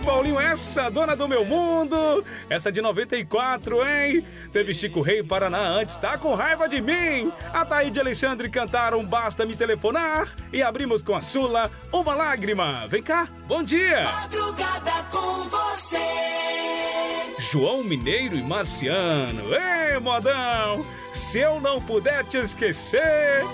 Paulinho, essa dona do meu mundo. Essa de 94, hein? Teve Chico Rei Paraná antes, tá com raiva de mim. A Thaíde e Alexandre cantaram Basta Me Telefonar. E abrimos com a Sula, Uma Lágrima. Vem cá, bom dia. Madrugada com você. João Mineiro e Marciano. Ei, modão, se eu não puder te esquecer...